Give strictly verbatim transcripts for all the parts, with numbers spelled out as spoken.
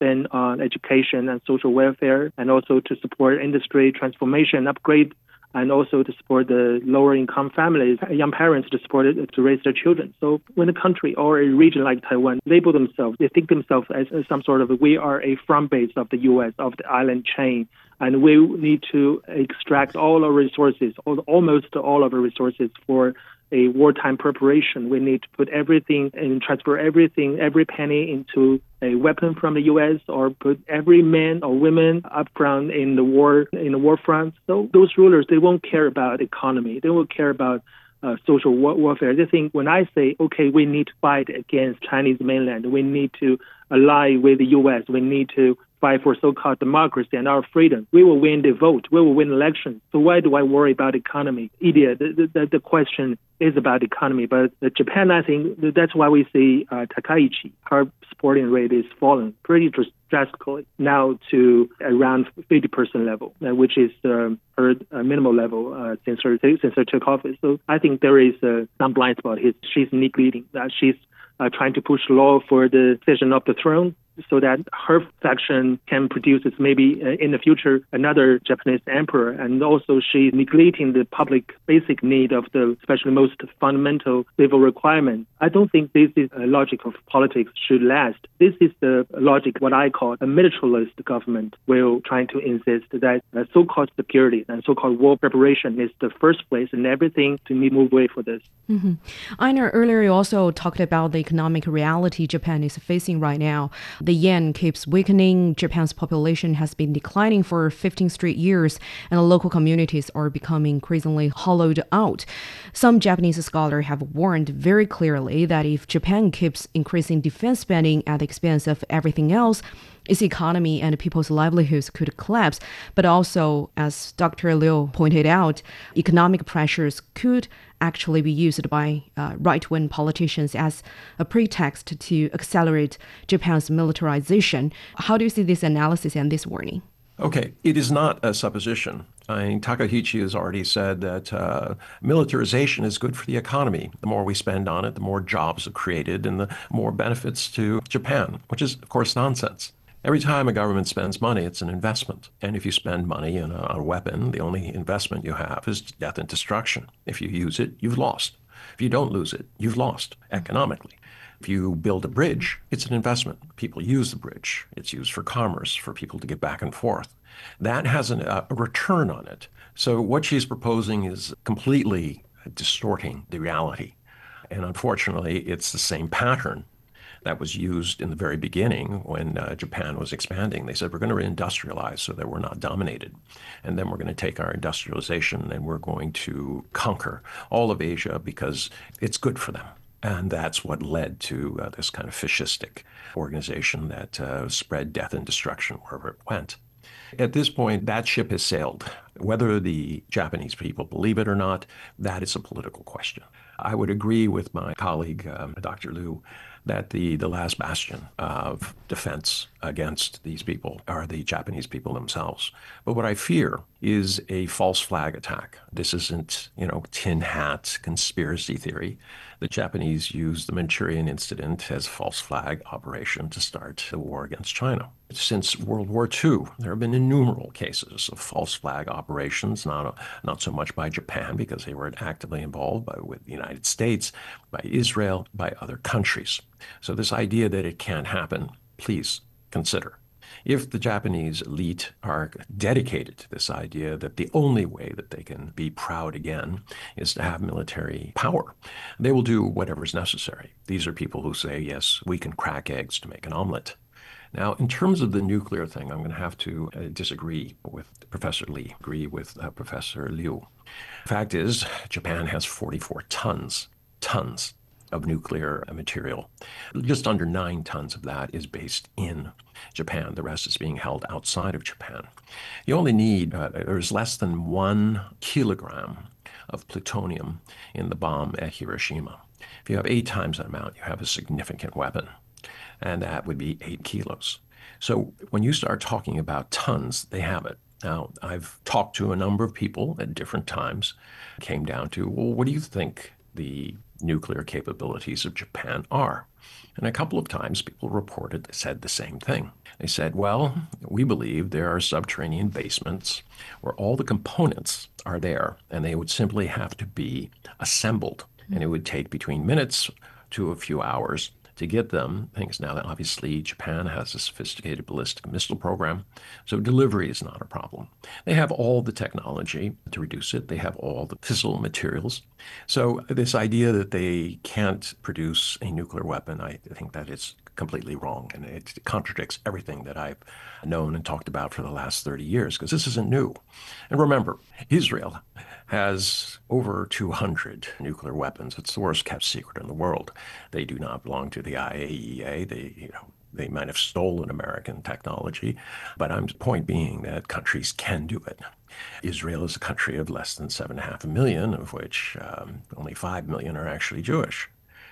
spend on education and social welfare, and also to support industry transformation, upgrade, and also to support the lower income families, young parents to support it, to raise their children. So when a country or a region like Taiwan label themselves, they think themselves as, as some sort of, we are a front base of the U S, of the island chain, and we need to extract all our resources, all, almost all of our resources for a wartime preparation. We need to put everything and transfer everything, every penny into a weapon from the U S, or put every man or woman up front in the war, in the war front. So those rulers, they won't care about economy. They won't care about uh, social war- warfare. They think when I say, okay, we need to fight against Chinese mainland, we need to ally with the U S, we need to fight for so-called democracy and our freedom, we will win the vote, we will win elections. So why do I worry about economy? Idiot, the, the, the question is about economy. But Japan, I think that's why we see uh, Takaichi, her supporting rate is fallen pretty drastically now to around fifty percent level, uh, which is um, her uh, minimal level uh, since her since her took office. So I think there is uh, some blind spot. He's, she's neglecting that. She's uh, trying to push law for the decision of the throne, so that her faction can produce maybe uh, in the future another Japanese emperor. And also she's neglecting the public basic need of the especially most fundamental civil requirement. I don't think this is a logic of politics should last. This is the logic, what I call a militarist government will trying to insist that uh, so-called security and so-called war preparation is the first place and everything to need move away for this. Mm-hmm. Einar, earlier you also talked about the economic reality Japan is facing right now. The yen keeps weakening, Japan's population has been declining for fifteen straight years, and the local communities are becoming increasingly hollowed out. Some Japanese scholars have warned very clearly that if Japan keeps increasing defense spending at the expense of everything else, its economy and people's livelihoods could collapse. But also, as Doctor Liu pointed out, economic pressures could actually be used by uh, right-wing politicians as a pretext to accelerate Japan's militarization. How do you see this analysis and this warning? Okay, it is not a supposition. I mean, Takaichi has already said that uh, militarization is good for the economy. The more we spend on it, the more jobs are created and the more benefits to Japan, which is, of course, nonsense. Every time a government spends money, it's an investment. And if you spend money in a, a weapon, the only investment you have is death and destruction. If you use it, you've lost. If you don't lose it, you've lost economically. If you build a bridge, it's an investment. People use the bridge. It's used for commerce, for people to get back and forth. That has an, a return on it. So what she's proposing is completely distorting the reality. And unfortunately, it's the same pattern that was used in the very beginning when uh, Japan was expanding. They said, we're going to reindustrialize so that we're not dominated. And then we're going to take our industrialization and we're going to conquer all of Asia because it's good for them. And that's what led to uh, this kind of fascistic organization that uh, spread death and destruction wherever it went. At this point, that ship has sailed. Whether the Japanese people believe it or not, that is a political question. I would agree with my colleague, um, Doctor Liu, that the, the last bastion of defense against these people are the Japanese people themselves. But what I fear is a false flag attack. This isn't, you know, tin hat conspiracy theory. The Japanese used the Manchurian incident as a false flag operation to start the war against China. Since World War Two, there have been innumerable cases of false flag operations, not, not so much by Japan because they were actively involved, but with the United States, by Israel, by other countries. So this idea that it can't happen, please consider. If the Japanese elite are dedicated to this idea that the only way that they can be proud again is to have military power, they will do whatever is necessary. These are people who say, yes, we can crack eggs to make an omelet. Now, in terms of the nuclear thing, I'm going to have to uh, disagree with Professor Lee, agree with uh, Professor Liu. The fact is, Japan has forty-four tons, tons of nuclear material. Just under nine tons of that is based in Japan. The rest is being held outside of Japan. You only need, uh, there's less than one kilogram of plutonium in the bomb at Hiroshima. If you have eight times that amount, you have a significant weapon, and that would be eight kilos. So when you start talking about tons, they have it. Now, I've talked to a number of people at different times, came down to, well, what do you think the nuclear capabilities of Japan are? And a couple of times people reported, said the same thing. They said, well, we believe there are subterranean basements where all the components are there, and they would simply have to be assembled. And it would take between minutes to a few hours to get them. Things now that obviously Japan has a sophisticated ballistic missile program, so delivery is not a problem. They have all the technology to reduce it. They have all the fissile materials. So this idea that they can't produce a nuclear weapon, I think that is completely wrong, and it contradicts everything that I've known and talked about for the last thirty years, because this isn't new. And remember, Israel has over two hundred nuclear weapons. It's the worst kept secret in the world. They do not belong to the I A E A. They, you know, they might have stolen American technology, but I'm point being that countries can do it. Israel is a country of less than seven and a half million, of which um, only five million are actually Jewish.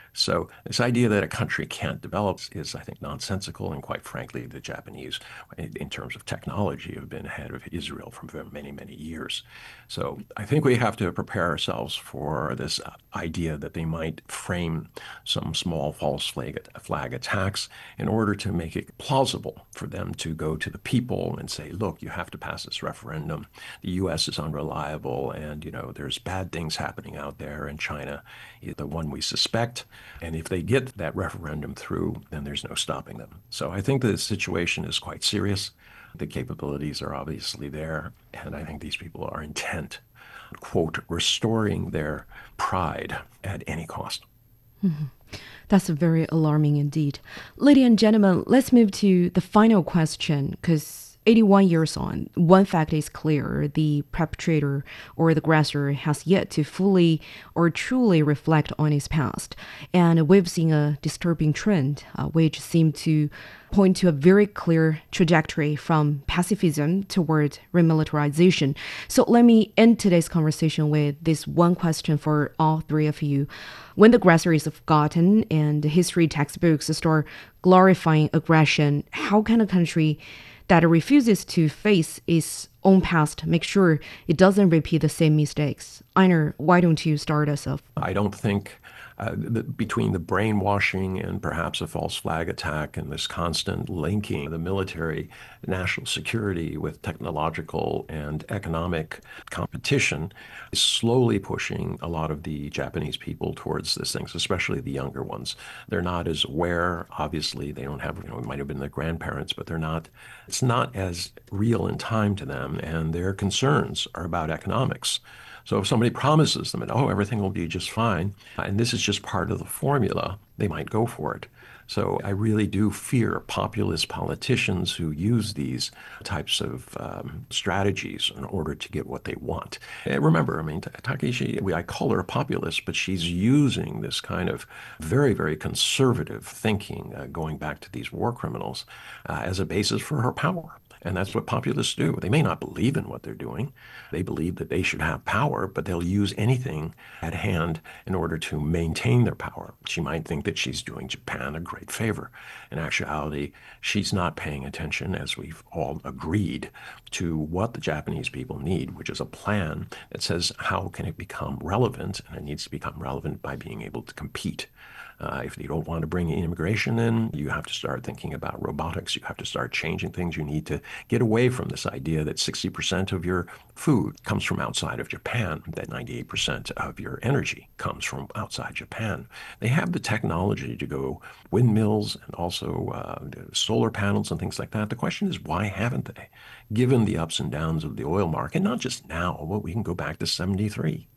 So this idea that a country can't develop is, I think, nonsensical. And quite frankly, the Japanese, in terms of technology, have been ahead of Israel for many, many years. So I think we have to prepare ourselves for this idea that they might frame some small false flag, flag attacks in order to make it plausible for them to go to the people and say, look, you have to pass this referendum. The U S is unreliable, and, you know, there's bad things happening out there, and China is the one we suspect. And if they get that referendum through, then there's no stopping them. So I think the situation is quite serious. The capabilities are obviously there. And I think these people are intent, quote, restoring their pride at any cost. Mm-hmm. That's very alarming indeed. Ladies and gentlemen, let's move to the final question, because eighty-one years on, one fact is clear: the perpetrator or the aggressor has yet to fully or truly reflect on his past. And we've seen a disturbing trend, uh, which seemed to point to a very clear trajectory from pacifism toward remilitarization. So let me end today's conversation with this one question for all three of you. When the aggressor is forgotten and history textbooks start glorifying aggression, how can a country that refuses to face its own past make sure it doesn't repeat the same mistakes? Einar, why don't you start us off? I don't think uh, the, between the brainwashing and perhaps a false flag attack and this constant linking the military, national security with technological and economic competition is slowly pushing a lot of the Japanese people towards these things, especially the younger ones. They're not as aware. Obviously, they don't have, you know, it might have been their grandparents, but they're not, it's not as real in time to them, and their concerns are about economics. So if somebody promises them, oh, everything will be just fine, and this is just part of the formula, they might go for it. So I really do fear populist politicians who use these types of um, strategies in order to get what they want. And remember, I mean, Takeshi, I call her a populist, but she's using this kind of very, very conservative thinking, uh, going back to these war criminals, uh, as a basis for her power. And that's what populists do. They may not believe in what they're doing. They believe that they should have power, but they'll use anything at hand in order to maintain their power. She might think that she's doing Japan a great favor. In actuality, she's not paying attention, as we've all agreed, to what the Japanese people need, which is a plan that says how can it become relevant, and it needs to become relevant by being able to compete. Uh, if you don't want to bring immigration in, you have to start thinking about robotics. You have to start changing things. You need to get away from this idea that sixty percent of your food comes from outside of Japan, that ninety-eight percent of your energy comes from outside Japan. They have the technology to go windmills and also uh, solar panels and things like that. The question is, why haven't they? Given the ups and downs of the oil market, not just now, but we can go back to seventy-three.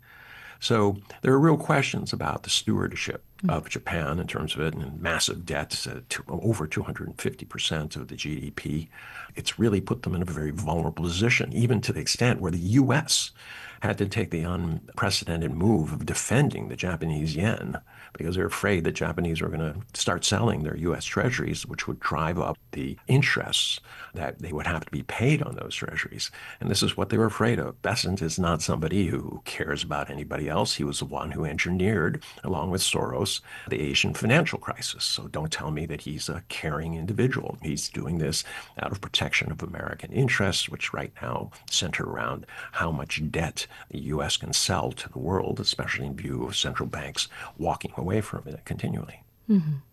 So there are real questions about the stewardship of Japan in terms of it, and massive debts, uh, to over two hundred fifty percent of the G D P. It's really put them in a very vulnerable position, even to the extent where the U S had to take the unprecedented move of defending the Japanese yen because they're afraid that Japanese are going to start selling their U S treasuries, which would drive up the interests that they would have to be paid on those treasuries. And this is what they were afraid of. Bessent is not somebody who cares about anybody else. He was the one who engineered, along with Soros, the Asian financial crisis. So don't tell me that he's a caring individual. He's doing this out of protection of American interests, which right now center around how much debt the U S can sell to the world, especially in view of central banks walking away from it continually. Mm-hmm.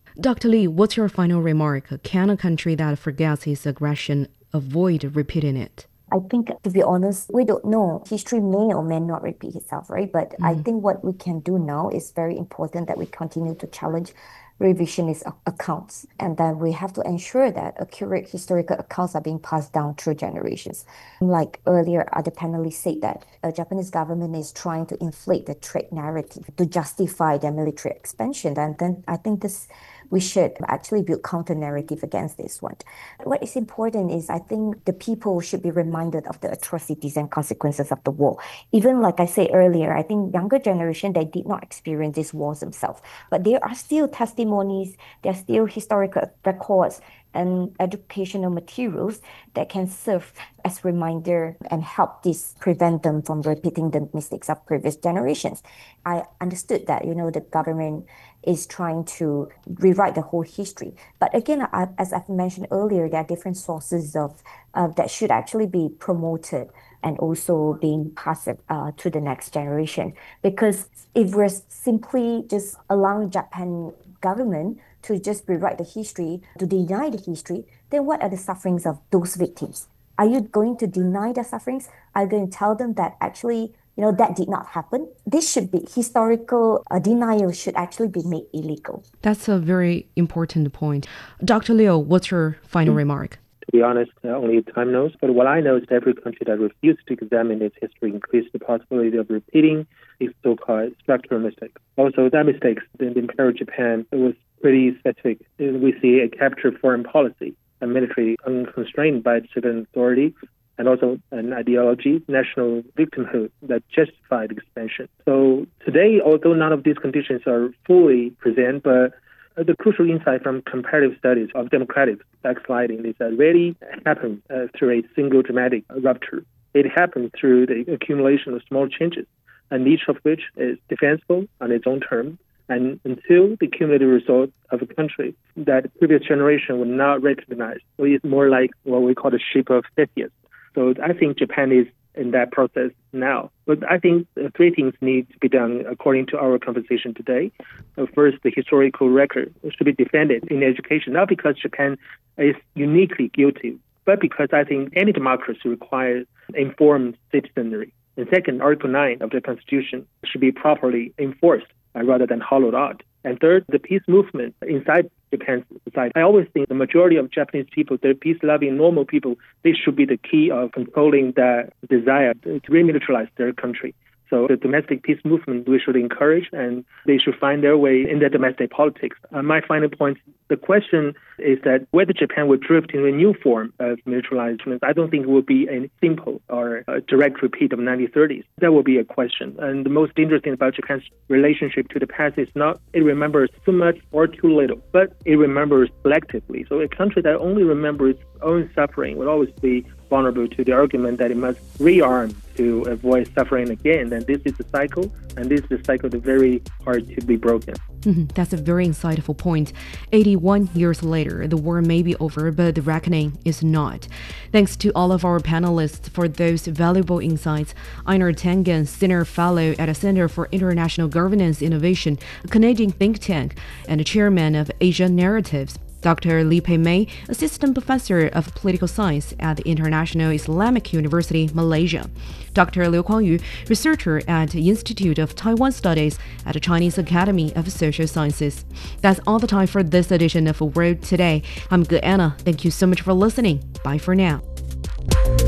Doctor Li, what's your final remark? Can a country that forgets its aggression avoid repeating it? I think, to be honest, we don't know. History may or may not repeat itself, right? But mm. I think what we can do now is very important, that we continue to challenge revisionist accounts. And then we have to ensure that accurate historical accounts are being passed down through generations. Like earlier, other panelists said that the Japanese government is trying to inflate the trade narrative to justify their military expansion. And then I think this we should actually build counter-narrative against this one. What is important is I think the people should be reminded of the atrocities and consequences of the war. Even like I said earlier, I think younger generation, they did not experience these wars themselves. But there are still testimonies, there are still historical records and educational materials that can serve as reminder and help this prevent them from repeating the mistakes of previous generations. I understood that, you know, the government is trying to rewrite the whole history. But again, I, as I've mentioned earlier, there are different sources of uh, that should actually be promoted and also being passed uh, to the next generation. Because if we're simply just allowing Japan government to just rewrite the history, to deny the history, then what are the sufferings of those victims? Are you going to deny their sufferings? Are you going to tell them that actually, you know, that did not happen? This should be, historical uh, denial should actually be made illegal. That's a very important point. Doctor Liu, what's your final mm-hmm. remark? To be honest, uh, only time knows. But what I know is that every country that refuses to examine its history increases the possibility of repeating its so-called structural mistakes. Also, that mistakes in the Imperial Japan, it was pretty specific. We see a captured foreign policy, a military unconstrained by civil authority, and also an ideology, national victimhood that justified expansion. So today, although none of these conditions are fully present, but the crucial insight from comparative studies of democratic backsliding is that really happened uh, through a single dramatic rupture. It happened through the accumulation of small changes, and each of which is defensible on its own terms. And until the cumulative result of a country that the previous generation would not recognize, so it's more like what we call the shape of Theseus. So I think Japan is in that process now. But I think three things need to be done according to our conversation today. Uh, first, the historical record should be defended in education, not because Japan is uniquely guilty, but because I think any democracy requires informed citizenry. And second, Article nine of the Constitution should be properly enforced uh, rather than hollowed out. And third, the peace movement inside Japan's society. I always think the majority of Japanese people, they're peace-loving, normal people, they should be the key of controlling that desire to remilitarize their country. So the domestic peace movement we should encourage, and they should find their way in their domestic politics. Uh, my final point, the question is that whether Japan would drift into a new form of militarization, I don't think it will be a simple or a direct repeat of nineteen thirties. That will be a question. And the most interesting about Japan's relationship to the past is not it remembers too much or too little, but it remembers selectively. So a country that only remembers its own suffering will always be vulnerable to the argument that it must rearm to avoid suffering again. And this is a cycle, and this is a cycle that's very hard to be broken. Mm-hmm. That's a very insightful point. eighty-one years later, the war may be over, but the reckoning is not. Thanks to all of our panelists for those valuable insights. Einar Tangen, Senior Fellow at the Center for International Governance Innovation, a Canadian think tank, and Chairman of Asia Narratives. Doctor Li Pei-mei, Assistant Professor of Political Science at the International Islamic University, Malaysia. Doctor Liu Kuang-yu, Researcher at the Institute of Taiwan Studies at the Chinese Academy of Social Sciences. That's all the time for this edition of World Today. I'm Ge Anna. Thank you so much for listening. Bye for now.